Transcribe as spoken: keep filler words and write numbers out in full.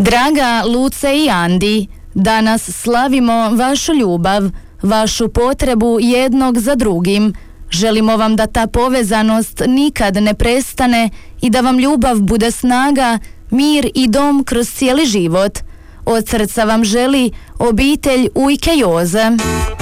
Draga Luce i Andi, danas slavimo vašu ljubav, vašu potrebu jednog za drugim. Želimo vam da ta povezanost nikad ne prestane i da vam ljubav bude snaga, mir i dom kroz cijeli život. Od srca vam želi obitelj Ujke Joze.